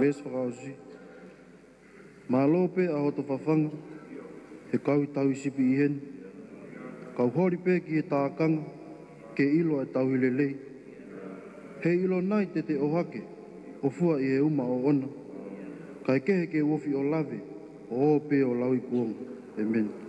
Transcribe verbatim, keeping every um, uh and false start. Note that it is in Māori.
pes whakaosi. Malo pe a hoto whawhanga, he kau i tau i sipi i hen. Kau hori pe ki he tākanga, ke ilo e tau i lelei. He ilo nai te te ohake, o fua i he uma o ona. Kai kehe ke uofi o lave, o o pe o lau i kuonga. Amen.